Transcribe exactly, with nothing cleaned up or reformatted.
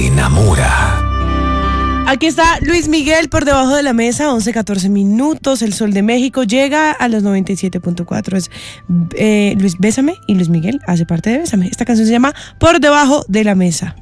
Enamora. Aquí está Luis Miguel por debajo de la mesa, once catorce minutos. El Sol de México llega a los noventa y siete punto cuatro. Es eh, Luis Bésame y Luis Miguel hace parte de Bésame. Esta canción se llama Por debajo de la mesa.